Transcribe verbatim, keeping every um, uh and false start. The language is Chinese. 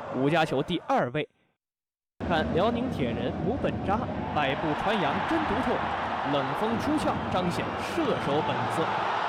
五家球第二位。看辽宁铁人姆本扎百步穿杨真独特，冷风出鞘彰显射手本色。